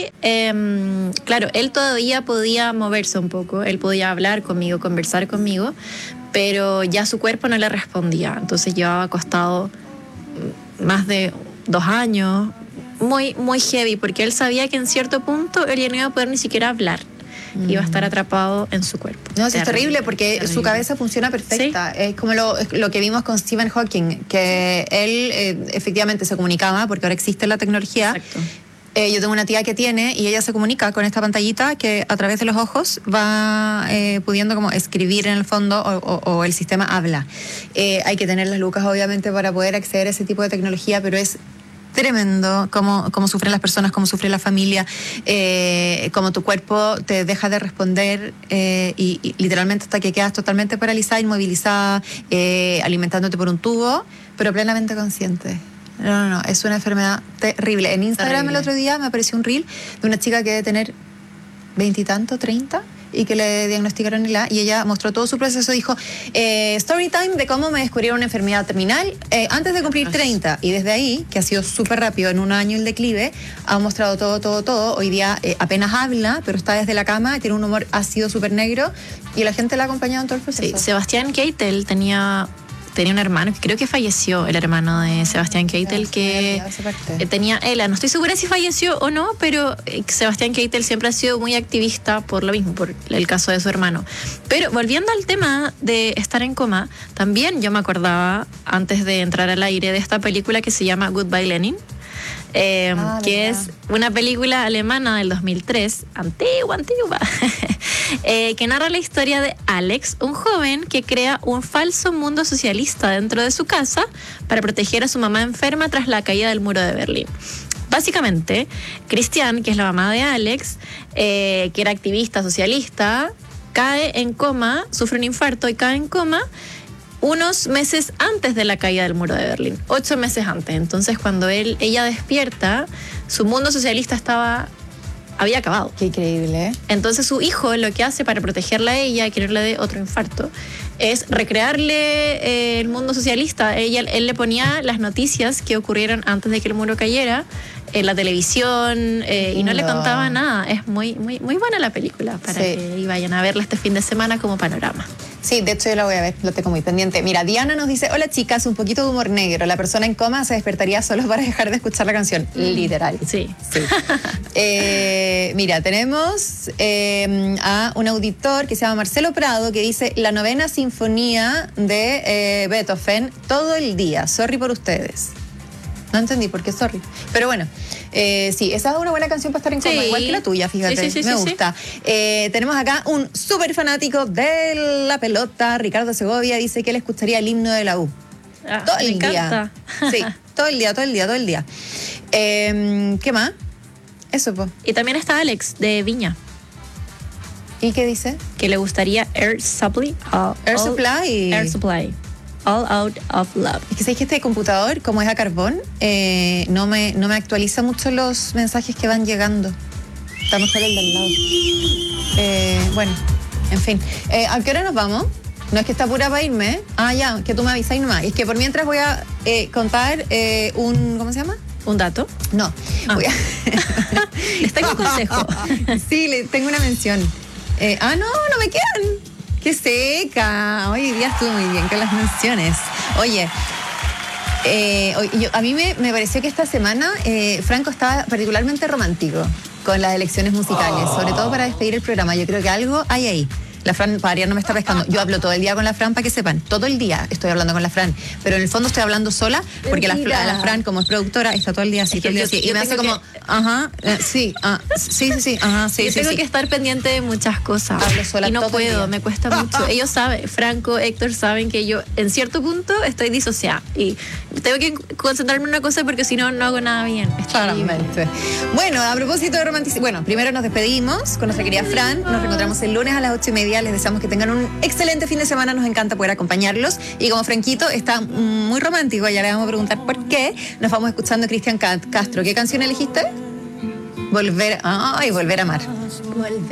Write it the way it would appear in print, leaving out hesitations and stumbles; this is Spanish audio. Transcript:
Y, claro, él todavía podía moverse un poco, él podía hablar conmigo, conversar conmigo, pero ya su cuerpo no le respondía. Entonces llevaba acostado más de 2 años, muy, muy heavy, porque él sabía que en cierto punto él ya no iba a poder ni siquiera hablar. Iba a estar atrapado en su cuerpo. No, es terrible porque su cabeza funciona perfecta. ¿Sí? Es como lo que vimos con Stephen Hawking, que él efectivamente se comunicaba, porque ahora existe la tecnología. Exacto. Yo tengo una tía que tiene y ella se comunica con esta pantallita que a través de los ojos va pudiendo como escribir en el fondo o el sistema habla. Hay que tener las lucas obviamente para poder acceder a ese tipo de tecnología, pero es tremendo cómo sufren las personas, cómo sufre la familia, cómo tu cuerpo te deja de responder y literalmente hasta que quedas totalmente paralizada, inmovilizada, alimentándote por un tubo, pero plenamente consciente. No, es una enfermedad terrible. En Instagram el otro día me apareció un reel de una chica que debe tener 20 y tanto, 30, y que le diagnosticaron ELA, y ella mostró todo su proceso. Dijo, story time de cómo me descubrieron una enfermedad terminal antes de cumplir 30, y desde ahí, que ha sido súper rápido, en un año el declive, ha mostrado todo. Hoy día apenas habla, pero está desde la cama, tiene un humor ácido súper negro, y la gente la ha acompañado en todo el proceso. Sí, Sebastián Keitel tenía un hermano que creo que falleció, el hermano de Sebastián Keitel, que tenía ELA. No estoy segura si falleció o no, pero Sebastián Keitel siempre ha sido muy activista por lo mismo, por el caso de su hermano. Pero volviendo al tema de estar en coma, también yo me acordaba, antes de entrar al aire, de esta película que se llama Goodbye Lenin, que es una película alemana del 2003, antigua, que narra la historia de Alex, un joven que crea un falso mundo socialista dentro de su casa para proteger a su mamá enferma tras la caída del muro de Berlín. Básicamente, Christian, que es la mamá de Alex, que era activista socialista, cae en coma, sufre un infarto y cae en coma unos meses antes de la caída del muro de Berlín, 8 meses antes. Entonces, cuando ella despierta, su mundo socialista había acabado. Qué increíble, ¿eh? Entonces, su hijo lo que hace para protegerla a ella y que no le dé otro infarto es recrearle el mundo socialista. Él le ponía las noticias que ocurrieron antes de que el muro cayera en la televisión y no le contaba nada. Es muy, muy, muy buena la película para que vayan a verla este fin de semana como panorama. Sí, de hecho yo la voy a ver, lo tengo muy pendiente. Mira, Diana nos dice, hola chicas, un poquito de humor negro. La persona en coma se despertaría solo para dejar de escuchar la canción. Literal. Sí. Mira, tenemos a un auditor que se llama Marcelo Prado, que dice, la 9ª sinfonía de Beethoven todo el día. Sorry por ustedes. No entendí por qué, sorry. Pero bueno, sí, esa es una buena canción para estar en coma, igual que la tuya, fíjate. Sí, me gusta. Tenemos acá un súper fanático de la pelota, Ricardo Segovia, dice que él escucharía el himno de la U. Todo el día. Sí, todo el día. ¿Qué más? Eso, pues. Y también está Alex, de Viña. ¿Y qué dice? Que le gustaría Air Supply. Air Supply. All Out of Love. Es que sabéis que este computador, como es a carbón, no me actualiza mucho los mensajes que van llegando. Está mejor el del lado. Bueno, en fin. ¿A qué hora nos vamos? No es que está pura para irme, ¿eh? Ya, que tú me avisáis nomás. Es que por mientras voy a contar ¿cómo se llama? ¿Un dato? No. Voy a... Les tengo un consejo. Sí, le tengo una mención. No me quedan. ¡Qué seca! Hoy día estuvo muy bien con las menciones. Oye, a mí me pareció que esta semana Franco estaba particularmente romántico con las elecciones musicales, sobre todo para despedir el programa. Yo creo que algo hay ahí. La Fran, para variar, no me está pescando. Yo hablo todo el día con la Fran, para que sepan. Todo el día estoy hablando con la Fran. Pero en el fondo estoy hablando sola, porque la Fran, como es productora, está todo el día así, todo el día así. Y me hace como, sí. Yo tengo que estar pendiente de muchas cosas. Hablo sola y no todo puedo, el día. me cuesta mucho. Ellos saben, Franco, Héctor, saben que yo en cierto punto estoy disociada. Y tengo que concentrarme en una cosa porque si no, no hago nada bien. Claramente. Bueno, a propósito de romanticismo. Bueno, primero nos despedimos con nuestra querida Fran. Nos reencontramos el lunes a las 8:30. Les deseamos que tengan un excelente fin de semana. Nos encanta poder acompañarlos. Y como Franquito está muy romántico, ya le vamos a preguntar por qué, nos vamos escuchando Cristian Castro. ¿Qué canción elegiste? Volver a amar.